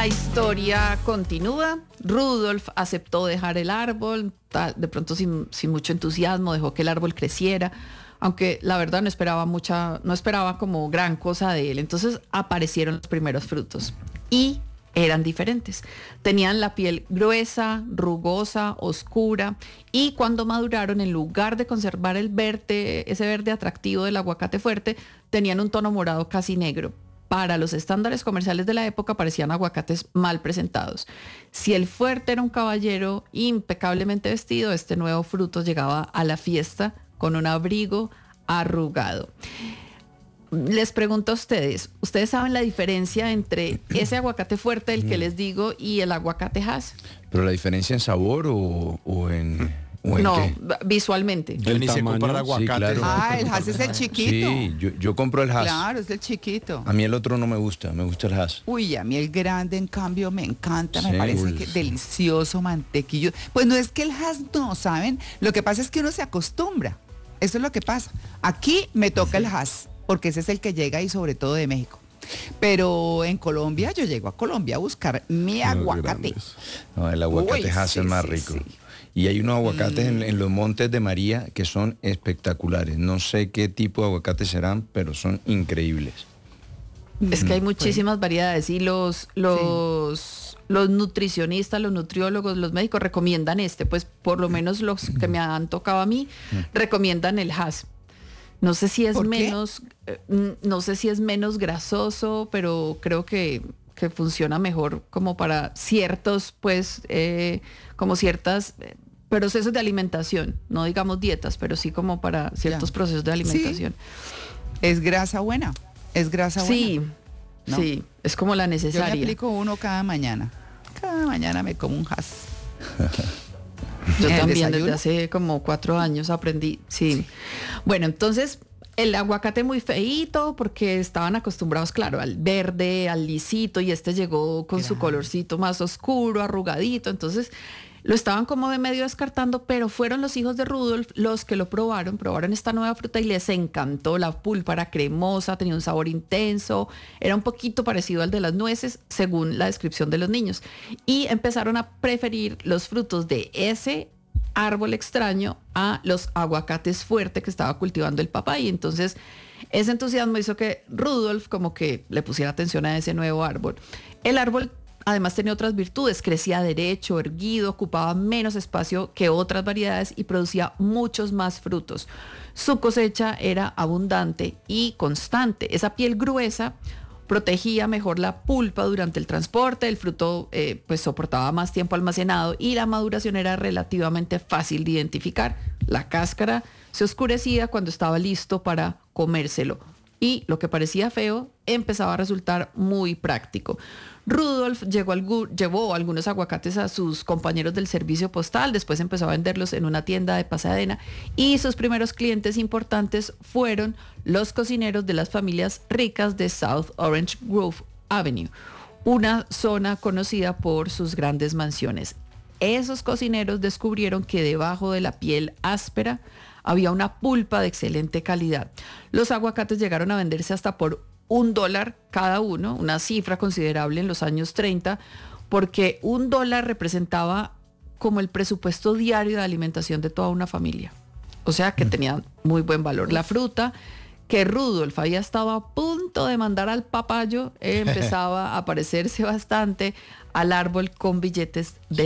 La historia continúa. Rudolf aceptó dejar el árbol, de pronto sin mucho entusiasmo, dejó que el árbol creciera, aunque la verdad no esperaba como gran cosa de él. Entonces aparecieron los primeros frutos y eran diferentes. Tenían la piel gruesa, rugosa, oscura, y cuando maduraron, en lugar de conservar ese verde atractivo del aguacate fuerte, tenían un tono morado casi negro. Para los estándares comerciales de la época parecían aguacates mal presentados. Si el fuerte era un caballero impecablemente vestido, este nuevo fruto llegaba a la fiesta con un abrigo arrugado. Les pregunto a ustedes, ¿ustedes saben la diferencia entre ese aguacate fuerte, el que les digo, y el aguacate Hass? ¿Pero la diferencia en sabor o en No, qué? Visualmente. Él ni se compra aguacate. Sí, claro. Ah, el Hass es el chiquito. Sí, yo compro el Hass. Claro, es el chiquito. A mí el otro no me gusta el Hass. Uy, a mí el grande, en cambio, me encanta, me Sí. parece que delicioso, mantequillo. Pues no es que el Hass no, ¿saben? Lo que pasa es que uno se acostumbra. Eso es lo que pasa. Aquí me toca el Hass, porque ese es el que llega y sobre todo de México. Pero en Colombia, yo llego a Colombia a buscar mi aguacate. No, el aguacate Uy, Hass sí, es más sí, rico. sí. Y hay unos aguacates en los Montes de María que son espectaculares. No sé qué tipo de aguacates serán, pero son increíbles. Es que hay muchísimas variedades y los nutricionistas, los nutriólogos, los médicos recomiendan pues por lo menos los que me han tocado a mí, recomiendan el Hass. No sé si es menos grasoso, pero creo que funciona mejor como para ciertos, como ciertas procesos de alimentación, no digamos dietas, pero sí como para ciertos procesos de alimentación. Es grasa buena, Sí, ¿no? sí, es como la Yo necesaria. me aplico uno cada mañana. Cada mañana me como un Hass. Yo ¿En el también desayuno? desde hace como 4 años aprendí, sí. Bueno, entonces el aguacate muy feíto porque estaban acostumbrados, claro, al verde, al lisito, y este llegó con su colorcito más oscuro, arrugadito, entonces lo estaban como de medio descartando, pero fueron los hijos de Rudolf los que lo probaron esta nueva fruta y les encantó. La pulpa era cremosa, tenía un sabor intenso, era un poquito parecido al de las nueces, según la descripción de los niños. Y empezaron a preferir los frutos de ese árbol extraño a los aguacates fuertes que estaba cultivando el papá, y entonces ese entusiasmo hizo que Rudolf como que le pusiera atención a ese nuevo árbol. El árbol además tenía otras virtudes, crecía derecho, erguido, ocupaba menos espacio que otras variedades y producía muchos más frutos. Su cosecha era abundante y constante. Esa piel gruesa protegía mejor la pulpa durante el transporte, el fruto pues soportaba más tiempo almacenado y la maduración era relativamente fácil de identificar. La cáscara se oscurecía cuando estaba listo para comérselo y lo que parecía feo empezaba a resultar muy práctico. Rudolf llevó algunos aguacates a sus compañeros del servicio postal, después empezó a venderlos en una tienda de Pasadena y sus primeros clientes importantes fueron los cocineros de las familias ricas de South Orange Grove Avenue, una zona conocida por sus grandes mansiones. Esos cocineros descubrieron que debajo de la piel áspera había una pulpa de excelente calidad. Los aguacates llegaron a venderse hasta por $1 cada uno, una cifra considerable en los años 30, porque $1 representaba como el presupuesto diario de alimentación de toda una familia. O sea que tenía muy buen valor. La fruta que Rudolf había estado a punto de mandar al papayo empezaba a parecerse bastante al árbol con billetes de